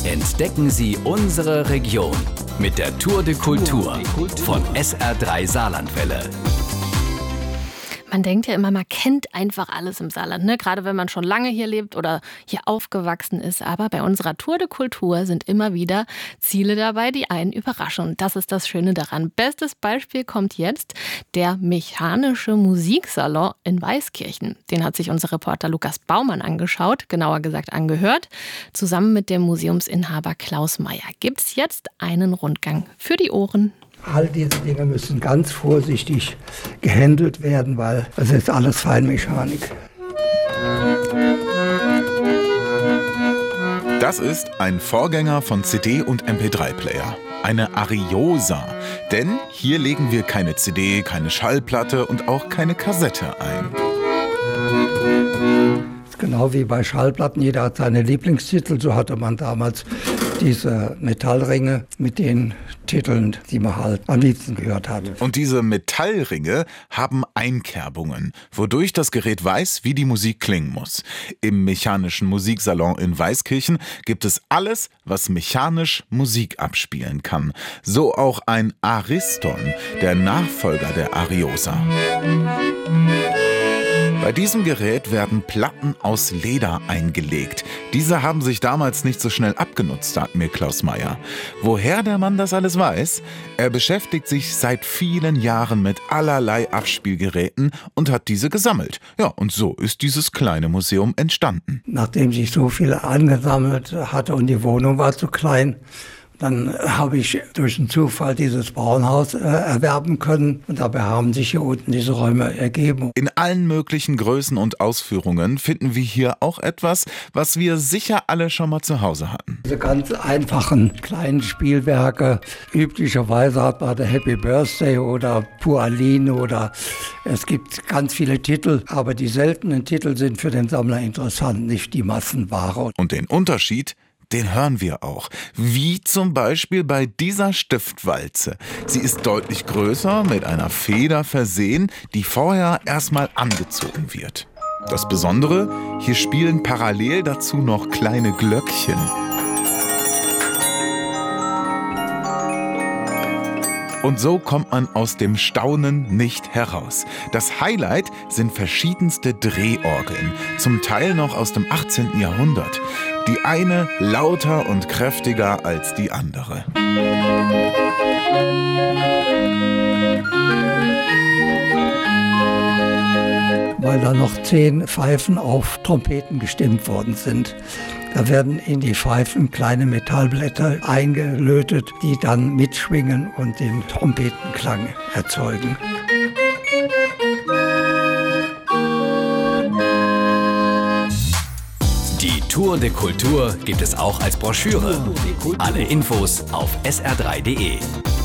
Entdecken Sie unsere Region mit der Tour de Kultur von SR3 Saarlandwelle. Man denkt ja immer, man kennt einfach alles im Saarland, ne? Gerade wenn man schon lange hier lebt oder hier aufgewachsen ist. Aber bei unserer Tour de Kultur sind immer wieder Ziele dabei, die einen überraschen. Und das ist das Schöne daran. Bestes Beispiel kommt jetzt der Mechanische Musiksalon in Weißkirchen. Den hat sich unser Reporter Lukas Baumann angeschaut, genauer gesagt angehört. Zusammen mit dem Museumsinhaber Klaus Meyer gibt's jetzt einen Rundgang für die Ohren. All diese Dinge müssen ganz vorsichtig gehandelt werden, weil es ist alles Feinmechanik. Das ist ein Vorgänger von CD- und MP3-Player. Eine Ariosa. Denn hier legen wir keine CD, keine Schallplatte und auch keine Kassette ein. Genau wie bei Schallplatten, jeder hat seine Lieblingstitel, so hatte man damals diese Metallringe mit den Titeln, die man halt am liebsten gehört hat. Und diese Metallringe haben Einkerbungen, wodurch das Gerät weiß, wie die Musik klingen muss. Im Mechanischen Musiksalon in Weißkirchen gibt es alles, was mechanisch Musik abspielen kann. So auch ein Ariston, der Nachfolger der Ariosa. Bei diesem Gerät werden Platten aus Leder eingelegt. Diese haben sich damals nicht so schnell abgenutzt, sagt mir Klaus Meyer. Woher der Mann das alles weiß? Er beschäftigt sich seit vielen Jahren mit allerlei Abspielgeräten und hat diese gesammelt. Ja, und so ist dieses kleine Museum entstanden. Nachdem sich so viel angesammelt hatte und die Wohnung war zu klein, dann habe ich durch einen Zufall dieses Bauernhaus erwerben können und dabei haben sich hier unten diese Räume ergeben. In allen möglichen Größen und Ausführungen finden wir hier auch etwas, was wir sicher alle schon mal zu Hause hatten. Diese ganz einfachen kleinen Spielwerke, üblicherweise hat man der Happy Birthday oder Puraline oder es gibt ganz viele Titel, aber die seltenen Titel sind für den Sammler interessant, nicht die Massenware. Und den Unterschied, den hören wir auch. Wie zum Beispiel bei dieser Stiftwalze. Sie ist deutlich größer, mit einer Feder versehen, die vorher erstmal angezogen wird. Das Besondere, hier spielen parallel dazu noch kleine Glöckchen. Und so kommt man aus dem Staunen nicht heraus. Das Highlight sind verschiedenste Drehorgeln, zum Teil noch aus dem 18. Jahrhundert. Die eine lauter und kräftiger als die andere. Weil da noch 10 Pfeifen auf Trompeten gestimmt worden sind. Da werden in die Pfeifen kleine Metallblätter eingelötet, die dann mitschwingen und den Trompetenklang erzeugen. Die Tour de Kultur gibt es auch als Broschüre. Alle Infos auf sr3.de.